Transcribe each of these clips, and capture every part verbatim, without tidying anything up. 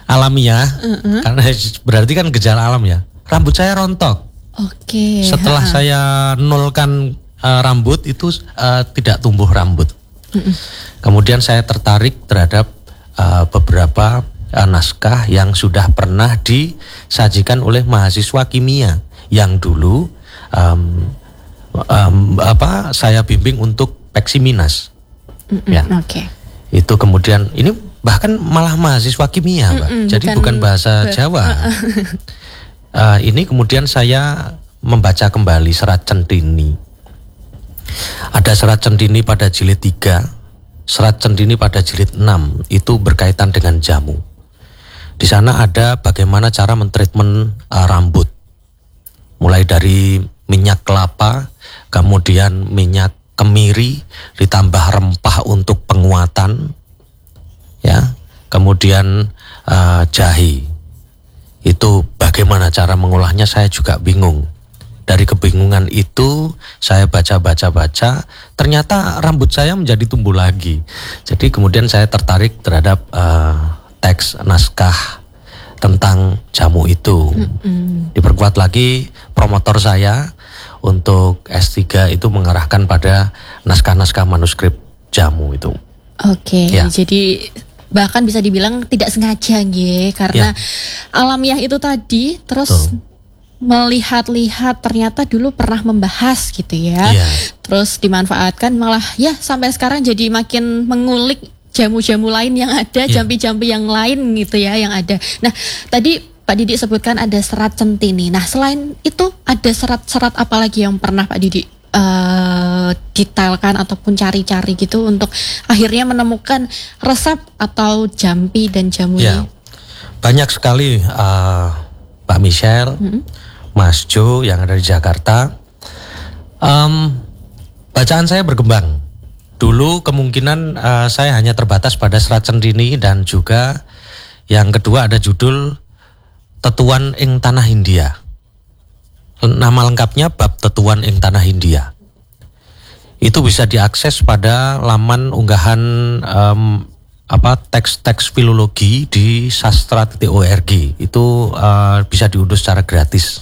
alamiah, uh-uh. karena berarti kan gejala alam ya. Rambut saya rontok. Oke. Setelah ha. saya nolkan uh, rambut itu uh, tidak tumbuh rambut. Uh-uh. Kemudian saya tertarik terhadap uh, beberapa uh, naskah yang sudah pernah disajikan oleh mahasiswa kimia yang dulu um, um, apa saya bimbing untuk Peksiminas. Uh-uh. Ya. Oke. Okay. Itu kemudian ini bahkan malah mahasiswa kimia, Mbak. Mm-mm, jadi bukan, bukan bahasa ber- Jawa. uh, ini kemudian saya membaca kembali Serat Centini. Ada Serat Centini pada jilid tiga, Serat Centini pada jilid enam, itu berkaitan dengan jamu. Di sana ada bagaimana cara mentreatment uh, rambut. Mulai dari minyak kelapa, kemudian minyak kemiri, ditambah rempah untuk penguatan, ya, kemudian uh, jahe. Itu bagaimana cara mengolahnya saya juga bingung. Dari kebingungan itu saya baca-baca-baca, ternyata rambut saya menjadi tumbuh lagi. Jadi kemudian saya tertarik terhadap uh, teks naskah tentang jamu itu. Mm-hmm. Diperkuat lagi promotor saya untuk S tiga itu mengarahkan pada naskah-naskah manuskrip jamu itu. Oke, ya. Jadi bahkan bisa dibilang tidak sengaja ya, karena ya. alamiah itu tadi terus Tuh. melihat-lihat ternyata dulu pernah membahas gitu ya. ya. Terus dimanfaatkan malah ya sampai sekarang jadi makin mengulik jamu-jamu lain yang ada, ya. jampi-jampi yang lain gitu ya yang ada. Nah, tadi Pak Didi sebutkan ada Serat Centini. Nah, selain itu ada serat-serat apa lagi yang pernah Pak Didi uh, detailkan ataupun cari-cari gitu untuk akhirnya menemukan resep atau jampi dan jamu ya, ini? Banyak sekali uh, Pak Michelle, mm-hmm. Mas Jo yang ada di Jakarta. Um, bacaan saya berkembang. Dulu kemungkinan uh, saya hanya terbatas pada Serat Centini dan juga yang kedua ada judul Tetuan ing Tanah Hindia. Nama lengkapnya Bab Tetuan ing Tanah Hindia. Itu bisa diakses pada laman unggahan um, apa teks-teks filologi di sastra titik org. Itu uh, bisa diunduh secara gratis.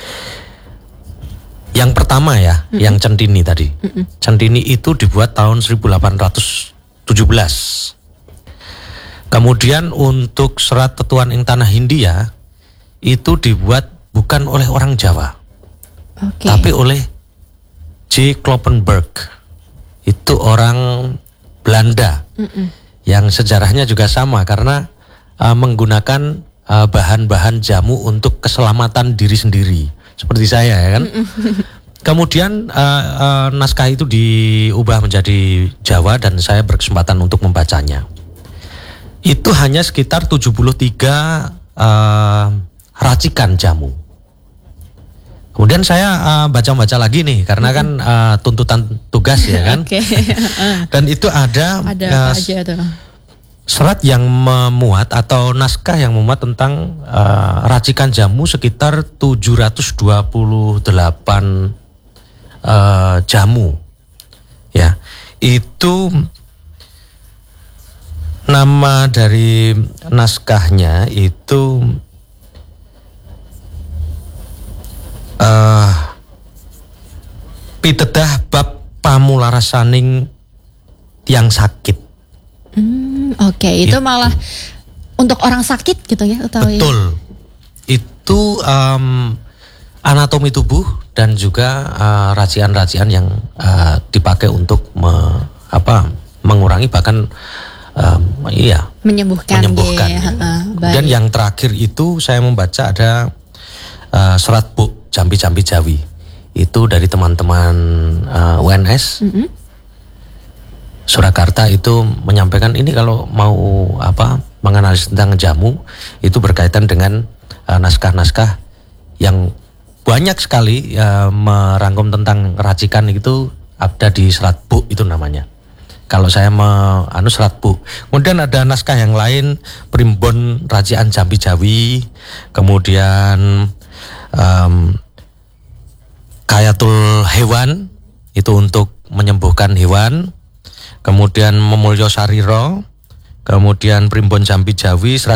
Yang pertama ya, mm-hmm. yang Centini tadi. Mm-hmm. Centini itu dibuat tahun seribu delapan ratus tujuh belas. Kemudian untuk Serat Tetuan ing Tanah Hindia itu dibuat bukan oleh orang Jawa, okay. tapi oleh J. Kloppenberg. Itu orang Belanda, Mm-mm. yang sejarahnya juga sama karena uh, menggunakan uh, bahan-bahan jamu untuk keselamatan diri sendiri, seperti saya ya kan. Kemudian uh, uh, naskah itu diubah menjadi Jawa dan saya berkesempatan untuk membacanya. Itu hanya sekitar tujuh puluh tiga uh, racikan jamu. Kemudian saya uh, baca-baca lagi nih karena kan uh, tuntutan tugas ya kan. Okay. Dan itu ada, ada uh, aja serat yang memuat atau naskah yang memuat tentang uh, racikan jamu sekitar tujuh ratus dua puluh delapan uh, jamu. Ya. Itu nama dari naskahnya itu Uh, pitedah bab pamularasaning tiang sakit. Hmm, Oke, okay. itu, itu malah untuk orang sakit gitu ya? Atau betul. Ya? Itu um, anatomi tubuh dan juga uh, racian-racian yang uh, dipakai untuk me, apa, mengurangi bahkan um, iya menyembuhkan. menyembuhkan. Ya, uh, dan yang terakhir itu saya membaca ada uh, Serat Bu Jampi-jampi Jawi. Itu dari teman-teman uh, U N S mm-hmm. Surakarta itu menyampaikan ini kalau mau apa menganalisis tentang jamu itu berkaitan dengan uh, naskah-naskah yang banyak sekali uh, merangkum tentang racikan itu ada di Serat Bu itu namanya. Kalau saya me, anu Serat Bu. Kemudian ada naskah yang lain Primbon Racian Jampi Jawi, kemudian um, Kayatul Hewan itu untuk menyembuhkan hewan, kemudian Memulyo Sariro, kemudian Primbon Jampi Jawi,